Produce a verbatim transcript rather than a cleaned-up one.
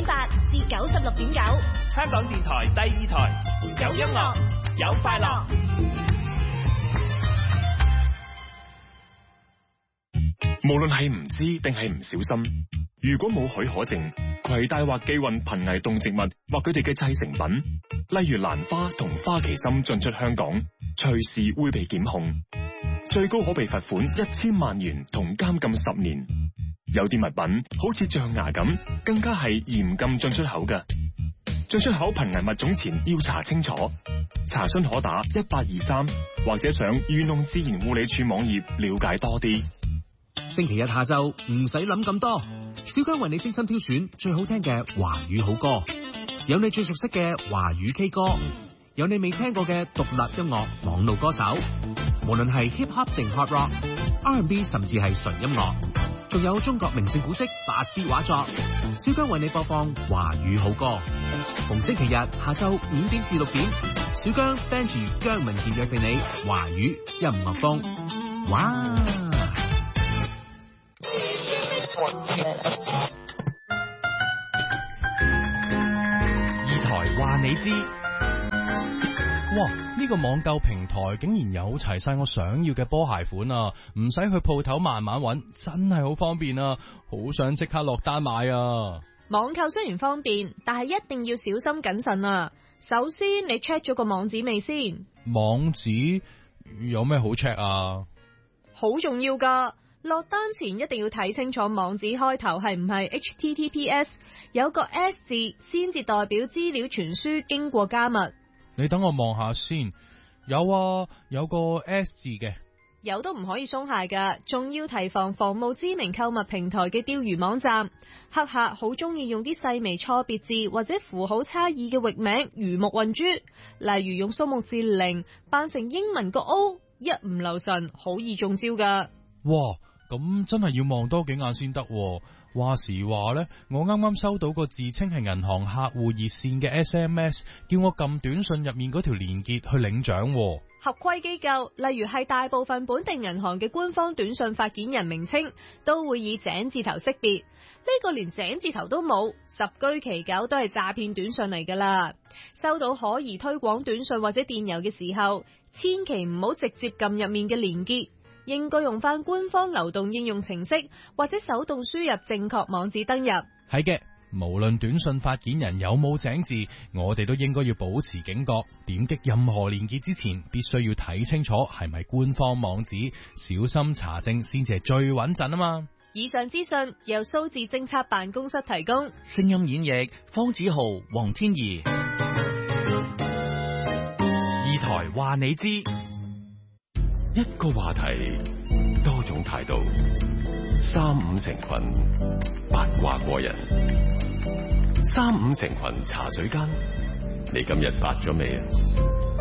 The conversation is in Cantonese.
點八至九十六點九， 香港電台第二台，有音樂，有快樂。 無論係唔知定係唔小心，如果冇許可證，攜帶或寄運瀕危動植物或佢哋嘅製成品，例如蘭花同花旗參進出香港，隨時會被檢控，最高可被罰款一千萬元同監禁十年。有啲物品好似象牙咁，更加係嚴禁進出口嘅。進出口瀕危物種前要查清楚。查詢可打一八二三，或者上漁農自然護理署網頁了解多啲。 星期日下晝唔使諗咁多，小姜為你精心挑選最好聽嘅華語好歌，有你最熟悉嘅華語 K 歌，有你未聽過嘅獨立音樂網路歌手，無論係 hip hop 定 hard rock、R and B 甚至係純音樂，仲有中國名勝古蹟八 B 畫作，小姜為你播放華語好歌。逢星期日下晝五點至六點，小姜 Benji 姜文傑約定你華語音樂風。哇！ 二台話你知，哇！呢個網購平台竟然有齊晒我想要嘅波鞋款啊，唔使去鋪頭慢慢揾，真係好方便啊！好想即刻落單買啊！ 網購雖然方便，但係一定要小心謹慎啊！首先，你 check 咗個網址未先？ 網址有咩好 check 啊？ 好重要噶！落單前一定要睇清楚網址開頭係唔係 H T T P S， 有個 S 字先至代表資料傳輸經過加密。 你等我望下先，有啊，有個 S 字嘅。 有都唔可以鬆懈噶，仲要提防防冒知名購物平台嘅釣魚網站，黑客好中意用啲細微錯別字或者符號差異嘅域名魚目混珠，例如用數目字零扮成英文個 O， 一唔留神好易中招噶。 哇！咁真係要望多幾眼先得。話時話呢，我啱啱收到個自稱係銀行客戶熱線嘅 S M S， 叫我撳短信入面嗰條連結去領獎。 合規機構，例如係大部分本地銀行嘅官方短信發件人名稱，都會以井字頭識別。呢個連井字頭都冇，十居其九都係詐騙短信嚟噶啦。收到可疑推廣短信或者電郵嘅時候，千祈唔好直接撳入面嘅連結。應該用翻官方流動應用程式，或者手動輸入正確網址登入。 係嘅，無論短信發件人有冇井字，我哋都應該要保持警覺，點擊任何連結之前，必須要睇清楚係咪官方網址，小心查證先至係最穩陣啊嘛。 以上資訊由數字政策辦公室提供。 聲音演繹方子豪、黃天怡。 二台話你知。 一個話題，多種態度，三五成群，八卦過人。三五成群茶水間，你今日八咗未啊？